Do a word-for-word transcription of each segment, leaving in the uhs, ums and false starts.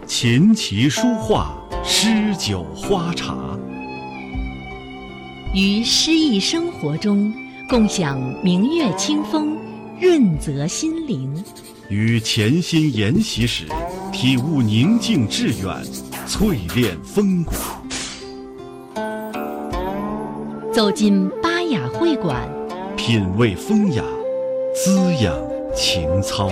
琴棋书画、诗酒花茶， 于诗意生活中共享明月清风，润泽心灵。 于潜心研习时，体悟宁静致远，淬炼风骨。 走进巴雅会馆， 品味风雅，滋养情操。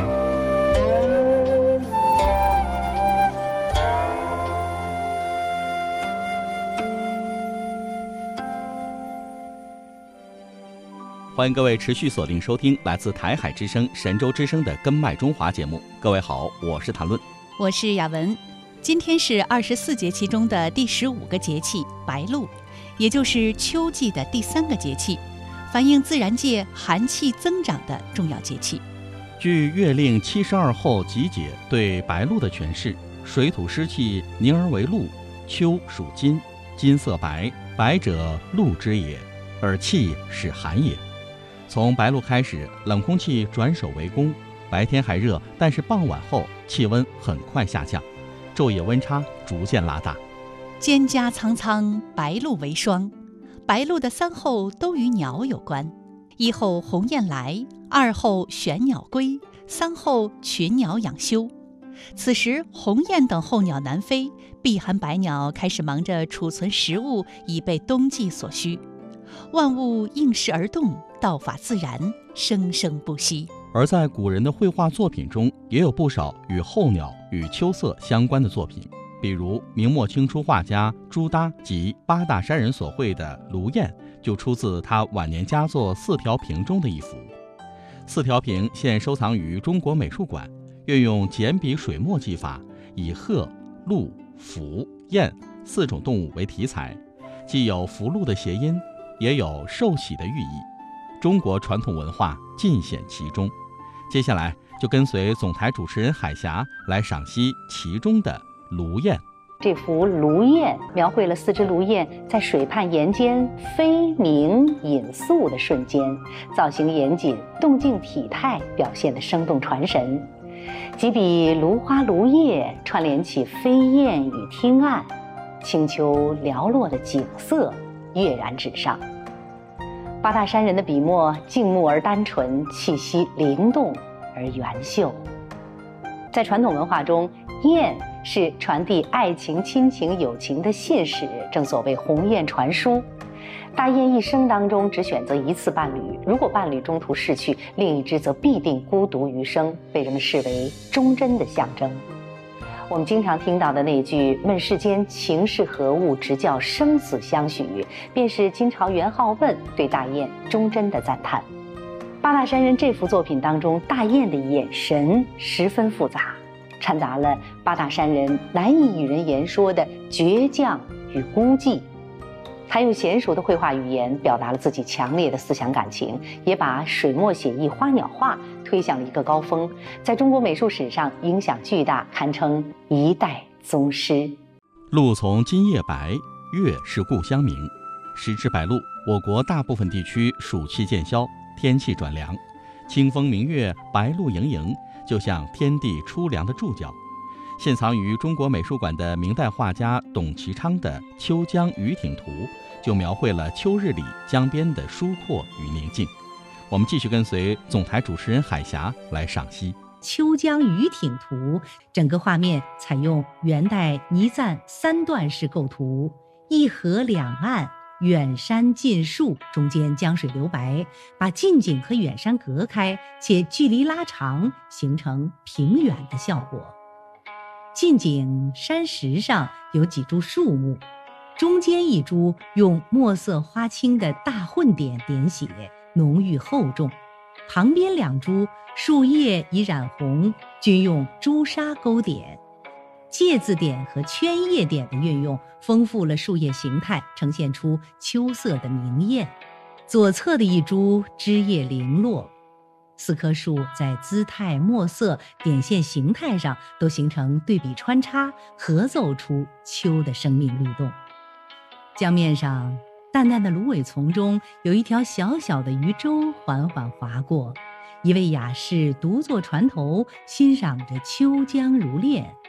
欢迎各位持续锁定收听来自台海之声、神州之声的根脉中华节目。各位好，我是谭论， 我是雅文。今天是二十四节气中的第十五个节气白露，也就是秋季的第三个节气，反映自然界寒气增长的重要节气。 据《月令七十二候集解》对白露的诠释，水土湿气凝而为露，秋属金，金色白，白者露之也，而气是寒也。从白露开始，冷空气转守为攻，白天还热，但是傍晚后气温很快下降，昼夜温差逐渐拉大。 蒹葭苍苍，白露为霜。白露的三候都与鸟有关：一候鸿雁来，二候玄鸟归，三候群鸟养休。此时鸿雁等候鸟南飞，避寒百鸟开始忙着储存食物，以备冬季所需。万物应时而动，道法自然，生生不息。 而在古人的绘画作品中，也有不少与候鸟与秋色相关的作品，比如明末清初画家朱耷及八大山人所绘的《芦燕》，就出自他晚年佳作《四条屏》中的一幅。四条屏现收藏于中国美术馆，运用简笔水墨技法，以鹤、鹿、凫、雁四种动物为题材，既有福禄的谐音，也有寿喜的寓意，中国传统文化尽显其中。接下来就跟随总台主持人海霞来赏析其中的芦燕。 这幅芦燕描绘了四只芦燕在水畔岩间飞鸣饮宿的瞬间，造型严谨，动静体态表现得生动传神。几笔芦花芦叶串联起飞燕与汀岸，清秋寥落的景色跃然纸上。八大山人的笔墨静穆而单纯，气息灵动而圆秀。在传统文化中，燕是传递爱情、亲情、友情的信使，正所谓鸿雁传书。大雁一生当中只选择一次伴侣，如果伴侣中途逝去，另一只则必定孤独余生，被人们视为忠贞的象征。我们经常听到的那句“问世间情是何物，直教生死相许”，便是金朝元好问对大雁忠贞的赞叹。八大山人这幅作品当中，大雁的眼神十分复杂，掺杂了八大山人难以与人言说的倔强与孤寂。他用娴熟的绘画语言表达了自己强烈的思想感情，也把水墨写意、花鸟画推向了一个高峰，在中国美术史上影响巨大，堪称一代宗师。 露从今夜白，月是故乡明。时至白露，我国大部分地区暑气渐消，天气转凉，清风明月，白露盈盈，就像天地初凉的注脚。现藏于中国美术馆的明代画家董其昌的《秋江渔艇图》，就描绘了秋日里江边的疏阔与宁静。我们继续跟随总台主持人海霞来赏析《 秋江渔艇图》。整个画面采用元代倪瓒三段式构图，一河两岸，远山近树，中间江水流白，把近景和远山隔开，且距离拉长，形成平远的效果。近景山石上有几株树木，中间一株用墨色花青的大混点点写，浓郁厚重，旁边两株树叶已染红，均用朱砂勾点。芥字点和圈叶点的运用丰富了树叶形态，呈现出秋色的明艳。左侧的一株枝叶零落，四棵树在姿态、墨色、点线形态上都形成对比穿插，合奏出秋的生命律动。江面上淡淡的芦苇丛中，有一条小小的渔舟缓缓划过，一位雅士独坐船头，欣赏着秋江如练。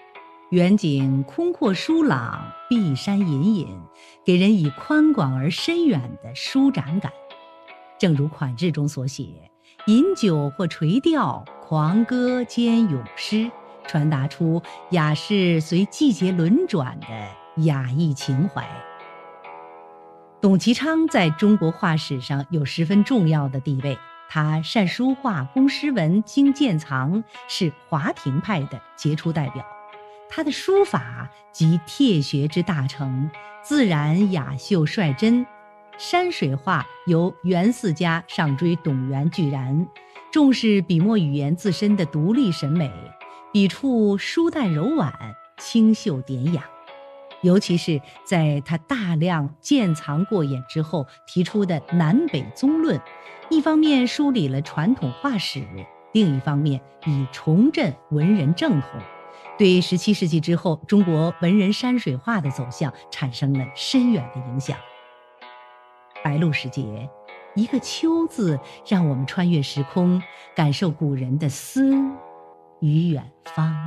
远景空阔疏朗，碧山隐隐，给人以宽广而深远的舒展感。正如款志中所写，饮酒或垂钓，狂歌兼咏诗，传达出雅士随季节轮转的雅逸情怀。董其昌在中国画史上有十分重要的地位，他善书画，工诗文，精鉴藏，是华亭派的杰出代表。他的书法集帖学之大成，自然雅秀率真。山水画由袁四家上追董源巨然，重视笔墨语言自身的独立审美，笔触疏淡柔婉，清秀典雅。尤其是在他大量鉴藏过眼之后提出的南北宗论，一方面梳理了传统画史，另一方面以重振文人正统，对十七世纪之后中国文人山水画的走向产生了深远的影响。白露时节，一个秋字让我们穿越时空，感受古人的思与远方。